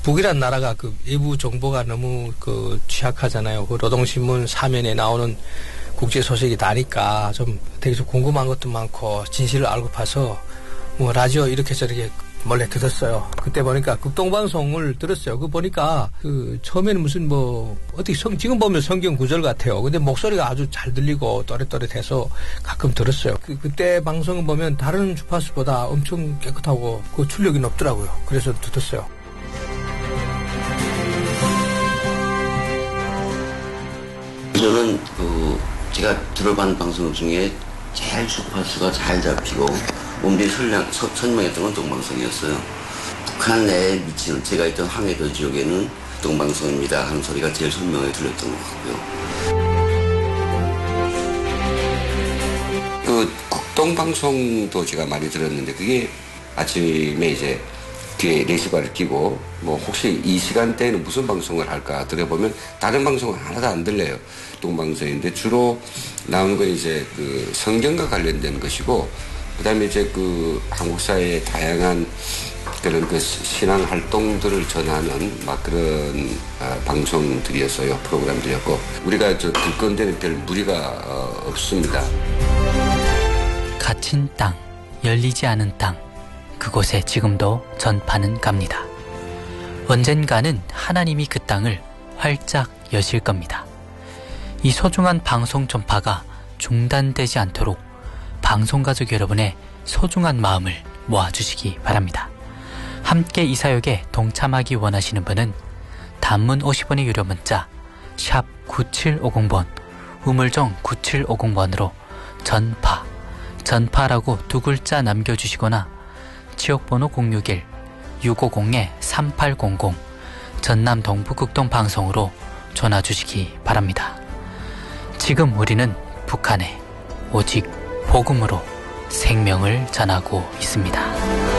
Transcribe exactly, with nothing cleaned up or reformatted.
북이란 나라가 그 외부 정보가 너무 그 취약하잖아요. 그 노동신문 사면에 나오는 국제 소식이 나니까 좀 되게 좀 궁금한 것도 많고 진실을 알고 파서 뭐 라디오 이렇게 저렇게 몰래 들었어요. 그때 보니까 극동방송을 들었어요. 그 보니까 그 처음에는 무슨 뭐 어떻게 성 지금 보면 성경 구절 같아요. 근데 목소리가 아주 잘 들리고 또렷또렷해서 가끔 들었어요. 그 그때 방송을 보면 다른 주파수보다 엄청 깨끗하고 그 출력이 높더라고요. 그래서 듣었어요. 저는 그 제가 들어본 방송 중에 제일 주파수가 잘 잡히고 몸들이 선량, 서, 선명했던 건 동방송이었어요. 북한 내에 미치는 제가 있던 황해도 지역에는 동방송입니다 하는 소리가 제일 선명하게 들렸던 것 같고요. 그 국동방송도 제가 많이 들었는데 그게 아침에 이제 뒤에 레시바를 끼고 뭐 혹시 이 시간대에는 무슨 방송을 할까 들어보면 다른 방송은 하나도 안 들려요. 동방송인데 주로 나오는 건 이제 그 성경과 관련된 것이고 그다음에 이제 그 한국 사회의 다양한 그런 그 신앙 활동들을 전하는 막 그런 어, 방송들이었어요. 프로그램들이었고 우리가 저 들 건데는 별 무리가 어, 없습니다. 갇힌 땅, 열리지 않은 땅, 그곳에 지금도 전파는 갑니다. 언젠가는 하나님이 그 땅을 활짝 여실 겁니다. 이 소중한 방송 전파가 중단되지 않도록 방송가족 여러분의 소중한 마음을 모아주시기 바랍니다. 함께 이 사역에 동참하기 원하시는 분은 단문 오십 원의 유료 문자 샵 구칠오공 번 우물정 구칠오공 번으로 전파, 전파라고 두 글자 남겨주시거나 지역번호 공육일 육오공 삼팔공공 전남 동부극동방송으로 전화주시기 바랍니다. 지금 우리는 북한에 오직 복음으로 생명을 전하고 있습니다.